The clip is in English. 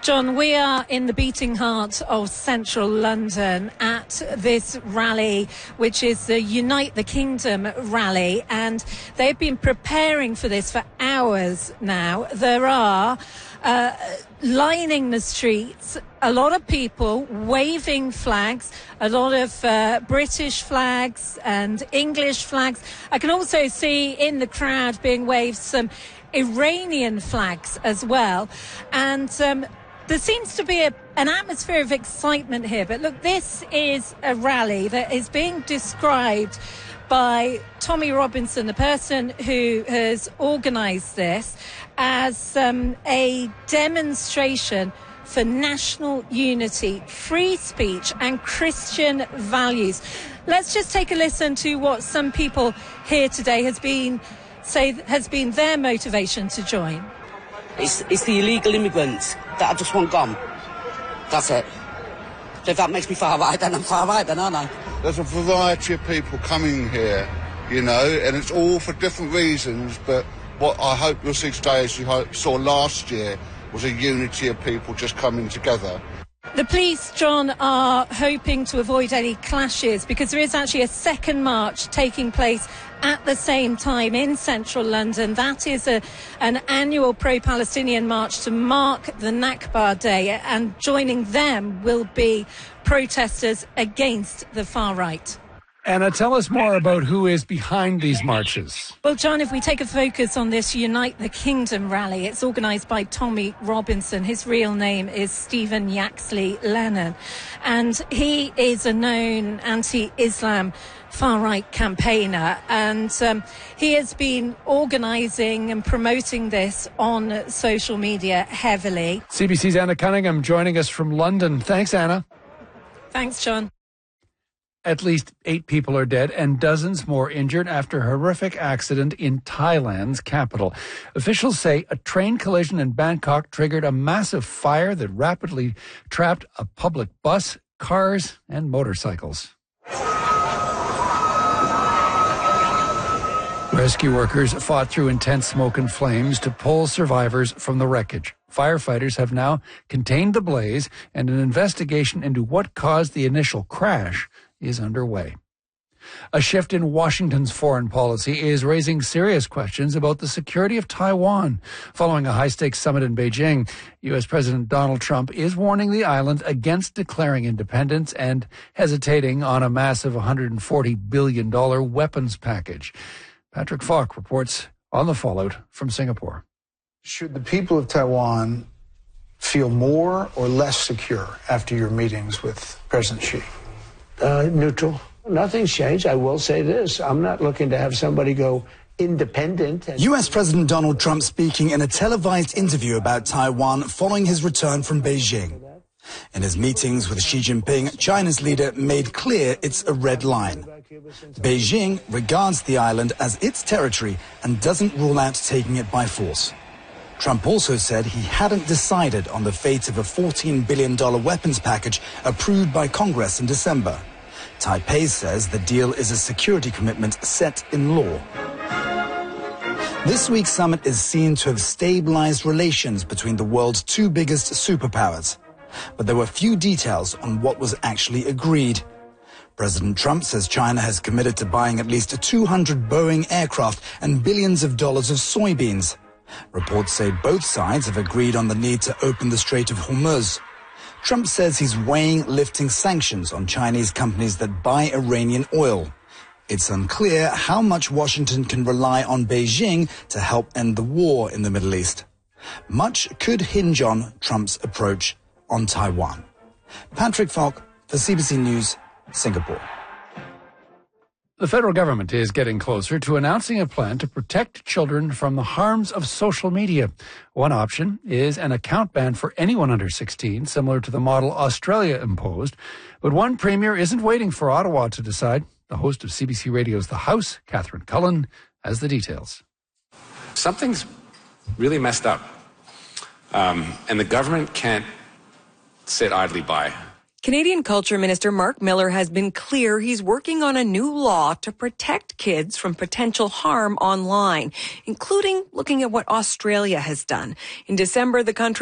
John, we are in the beating heart of central London at this rally, which is the Unite the Kingdom rally, and they've been preparing for this for hours now. There are lining the streets, a lot of people waving flags, a lot of British flags and English flags. I can also see in the crowd being waved some Iranian flags as well. And there seems to be an atmosphere of excitement here. But look, this is a rally that is being described by Tommy Robinson, the person who has organised this, as a demonstration for national unity, free speech and Christian values. Let's just take a listen to what some people here today has been their motivation to join. It's the illegal immigrants that I just want gone. That's it. So if that makes me far right, then I'm far right, then aren't I? There's a variety of people coming here, you know, and it's all for different reasons, but what I hope you'll see today, as you saw last year, was a unity of people just coming together. The police, John, are hoping to avoid any clashes because there is actually a second march taking place at the same time in central London. That is an annual pro-Palestinian march to mark the Nakba Day, and joining them will be protesters against the far right. Anna, tell us more about who is behind these marches. Well, John, if we take a focus on this Unite the Kingdom rally, it's organised by Tommy Robinson. His real name is Stephen Yaxley Lennon, and he is a known anti-Islam far-right campaigner, and he has been organising and promoting this on social media heavily. CBC's Anna Cunningham joining us from London. Thanks, Anna. Thanks, John. At least 8 people are dead and dozens more injured after a horrific accident in Thailand's capital. Officials say a train collision in Bangkok triggered a massive fire that rapidly trapped a public bus, cars, and motorcycles. Rescue workers fought through intense smoke and flames to pull survivors from the wreckage. Firefighters have now contained the blaze, and an investigation into what caused the initial crash is underway. A shift in Washington's foreign policy is raising serious questions about the security of Taiwan. Following a high-stakes summit in Beijing, U.S. President Donald Trump is warning the island against declaring independence and hesitating on a massive $140 billion weapons package. Patrick Falk reports on the fallout from Singapore. Should the people of Taiwan feel more or less secure after your meetings with President Xi? Neutral. Nothing's changed. I will say this. I'm not looking to have somebody go independent. U.S. President Donald Trump speaking in a televised interview about Taiwan following his return from Beijing. In his meetings with Xi Jinping, China's leader made clear it's a red line. Beijing regards the island as its territory and doesn't rule out taking it by force. Trump also said he hadn't decided on the fate of a $14 billion weapons package approved by Congress in December. Taipei says the deal is a security commitment set in law. This week's summit is seen to have stabilized relations between the world's 2 biggest superpowers. But there were few details on what was actually agreed. President Trump says China has committed to buying at least 200 Boeing aircraft and billions of dollars of soybeans. Reports say both sides have agreed on the need to open the Strait of Hormuz. Trump says he's weighing lifting sanctions on Chinese companies that buy Iranian oil. It's unclear how much Washington can rely on Beijing to help end the war in the Middle East. Much could hinge on Trump's approach on Taiwan. Patrick Falk for CBC News, Singapore. The federal government is getting closer to announcing a plan to protect children from the harms of social media. One option is an account ban for anyone under 16, similar to the model Australia imposed. But one premier isn't waiting for Ottawa to decide. The host of CBC Radio's The House, Catherine Cullen, has the details. Something's really messed up, and the government can't sit idly by. Canadian Culture Minister Mark Miller has been clear he's working on a new law to protect kids from potential harm online, including looking at what Australia has done. In December, the country